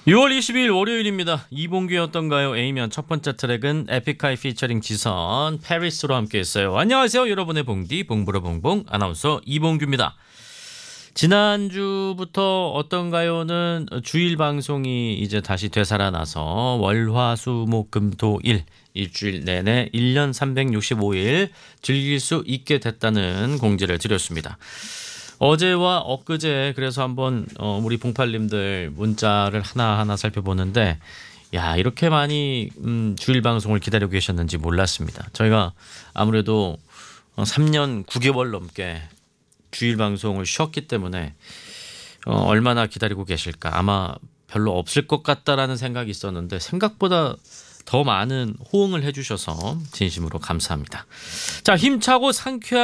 6월 22일 월요일입니다. 이봉규의 어떤가요? A면 첫 번째 트랙은 에픽하이 피처링 지선 페리스로 함께했어요. 안녕하세요, 여러분의 봉디 봉부로 봉봉 아나운서 이봉규입니다. 지난주부터 어떤가요는 주일 방송이 이제 다시 되살아나서 월화수목금토일 일주일 내내 1년 365일 즐길 수 있게 됐다는 공지를 드렸습니다. 어제와 엊그제 그래서 한번 우리 봉팔님들 문자를 하나하나 살펴보는데 야, 이렇게 많이 주일 방송을 기다리고 계셨는지 몰랐습니다. 저희가 아무래도 3년 9개월 넘게 주일 방송을 쉬었기 때문에 얼마나 기다리고 계실까, 아마 별로 없을 것 같다라는 생각이 있었는데 생각보다 더 많은 호응을 해주셔서 진심으로 감사합니다. 자, 힘차고 상쾌한